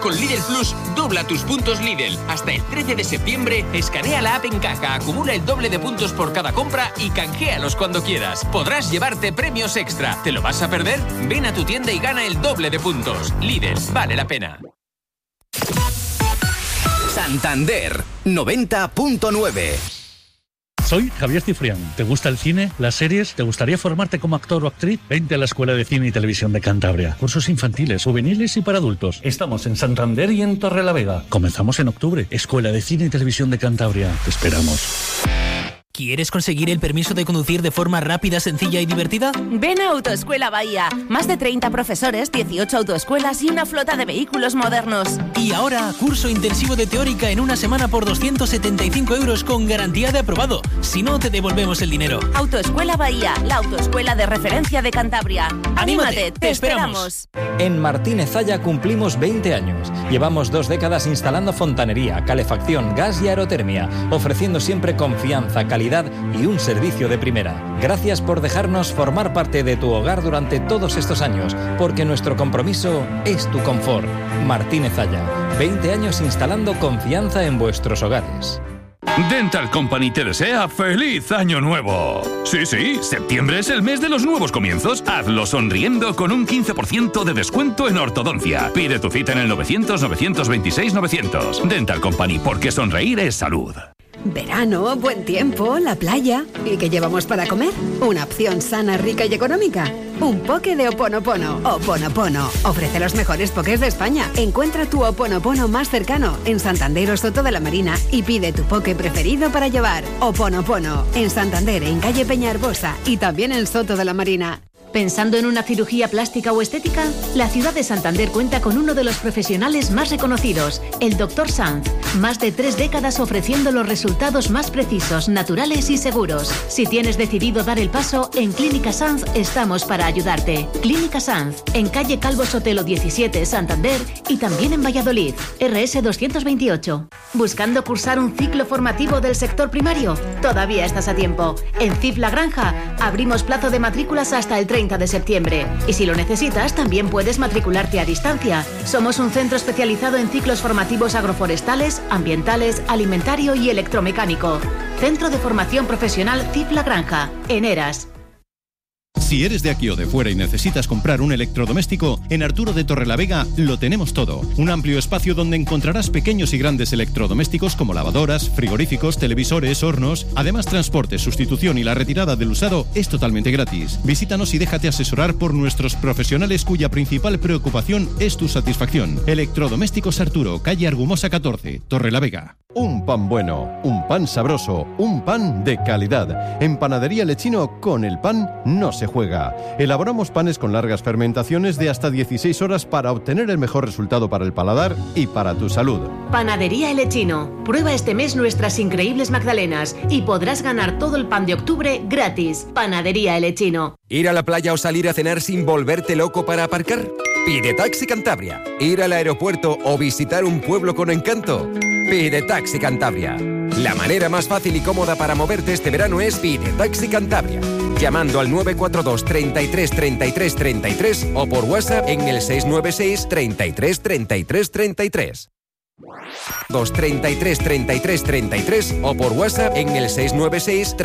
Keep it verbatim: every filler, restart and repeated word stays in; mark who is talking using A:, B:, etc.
A: Con Lidl Plus, dobla tus puntos Lidl. Hasta el trece de septiembre, escanea la app en caja, acumula el doble de puntos por cada compra y canjealos cuando quieras. Podrás llevarte premios extra. ¿Te lo vas a perder? Ven a tu tienda y gana el doble de puntos. Lidl, vale la pena.
B: Santander noventa punto nueve.
C: Soy Javier Cifrián. ¿Te gusta el cine, las series? ¿Te gustaría formarte como actor o actriz? Vente a la Escuela de Cine y Televisión de Cantabria. Cursos infantiles, juveniles y para adultos. Estamos en Santander y en Torrelavega. Comenzamos en octubre. Escuela de Cine y Televisión de Cantabria. Te esperamos.
D: ¿Quieres conseguir el permiso de conducir de forma rápida, sencilla y divertida?
E: Ven a Autoescuela Bahía. Más de treinta profesores, dieciocho autoescuelas y una flota de vehículos modernos.
D: Y ahora, curso intensivo de teórica en una semana por doscientos setenta y cinco euros con garantía de aprobado. Si no, te devolvemos el dinero.
E: Autoescuela Bahía, la autoescuela de referencia de Cantabria. ¡Anímate!
D: ¡Anímate!
E: ¡Te,
D: ¡Te
E: esperamos!
D: esperamos!
F: En Martínez Zaya cumplimos veinte años. Llevamos dos décadas instalando fontanería, calefacción, gas y aerotermia, ofreciendo siempre confianza, calidad y un servicio de primera. Gracias por dejarnos formar parte de tu hogar durante todos estos años, porque nuestro compromiso es tu confort. Martínez Zaya, veinte años instalando confianza en vuestros hogares.
G: Dental Company te desea ¡feliz año nuevo! Sí, sí, septiembre es el mes de los nuevos comienzos. Hazlo sonriendo con un quince por ciento de descuento en ortodoncia. Pide tu cita en el novecientos, novecientos veintiséis, novecientos. Dental Company, porque sonreír es salud.
H: Verano, buen tiempo, la playa. ¿Y qué llevamos para comer? Una opción sana, rica y económica. Un poke de Oponopono. Oponopono ofrece los mejores pokés de España. Encuentra tu Oponopono más cercano en Santander o Soto de la Marina y pide tu poke preferido para llevar. Oponopono en Santander, en calle Peñarbosa y también en Soto de la Marina.
I: ¿Pensando en una cirugía plástica o estética? La ciudad de Santander cuenta con uno de los profesionales más reconocidos, el doctor Sanz. Más de tres décadas ofreciendo los resultados más precisos, naturales y seguros. Si tienes decidido dar el paso, en Clínica Sanz estamos para ayudarte. Clínica Sanz, en calle Calvo Sotelo diecisiete, Santander y también en Valladolid. R S doscientos veintiocho. ¿Buscando cursar un ciclo formativo del sector primario? Todavía estás a tiempo. En C I F La Granja abrimos plazo de matrículas hasta el treinta de septiembre. Y si lo necesitas, también puedes matricularte a distancia. Somos un centro especializado en ciclos formativos agroforestales, ambientales, alimentario y electromecánico. Centro de Formación Profesional C I F La Granja, en Eras.
J: Si eres de aquí o de fuera y necesitas comprar un electrodoméstico, en Arturo de Torrelavega lo tenemos todo. Un amplio espacio donde encontrarás pequeños y grandes electrodomésticos como lavadoras, frigoríficos, televisores, hornos. Además, transporte, sustitución y la retirada del usado es totalmente gratis. Visítanos y déjate asesorar por nuestros profesionales cuya principal preocupación es tu satisfacción. Electrodomésticos Arturo, calle Argumosa catorce, Torrelavega.
K: Un pan bueno, un pan sabroso, un pan de calidad. En Panadería Lechino, con el pan no se juega. Elaboramos panes con largas fermentaciones de hasta dieciséis horas para obtener el mejor resultado para el paladar y para tu salud.
I: Panadería Lechino. Prueba este mes nuestras increíbles magdalenas y podrás ganar todo el pan de octubre gratis. Panadería Lechino.
L: ¿Ir a la playa o salir a cenar sin volverte loco para aparcar? Pide Taxi Cantabria. ¿Ir al aeropuerto o visitar un pueblo con encanto? Pide Taxi Cantabria. La manera más fácil y cómoda para moverte este verano es Pide Taxi Cantabria. Llamando al nueve cuatro dos, treinta y tres, treinta y tres, treinta y tres o por WhatsApp en el seis nueve seis, treinta y tres, treinta y tres, treinta y tres. dos treinta y tres, treinta y tres, treinta y tres o por WhatsApp en el seis nueve seis,